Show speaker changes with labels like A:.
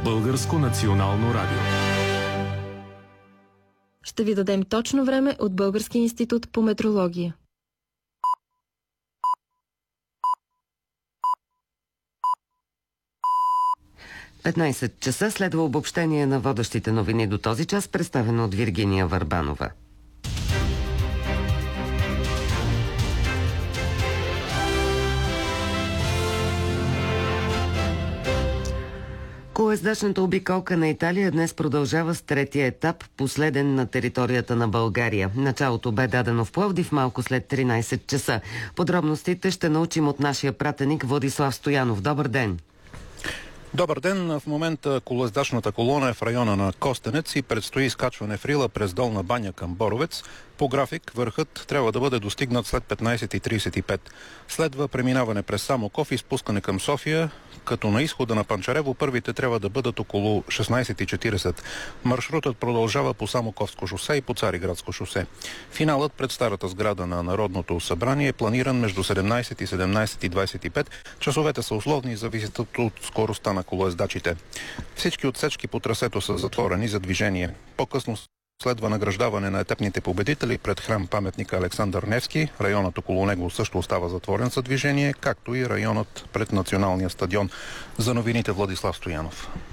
A: Българско национално радио.
B: Ще ви дадем точно време от Българския институт по метрология.
C: – 15 часа следва обобщение на водещите новини до този час, представено от Виргиния Върбанова. Колездачната обиколка на Италия днес продължава с третия етап, последен на територията на България. Началото бе дадено в Пловдив малко след 13 часа. Подробностите ще научим от нашия пратеник Владислав Стоянов. Добър ден!
D: Добър ден! В момента колездачната колона е в района на Костенец и предстои изкачване в Рила през Долна баня към Боровец. По график върхът трябва да бъде достигнат след 15:35. Следва преминаване през Самоков и спускане към София, като на изхода на Панчарево първите трябва да бъдат около 16:40. Маршрутът продължава по Самоковско шосе и по Цариградско шосе. Финалът пред старата сграда на Народното събрание е планиран между 17 и 17:25. Часовете са условни и зависят от скоростта на колоездачите. Всички отсечки по трасето са затворени за движение. По-късно следва награждаване на етапните победители пред храм паметника Александър Невски. Районът около него също остава затворен за движение, както и районът пред Националния стадион. За новините Владислав Стоянов.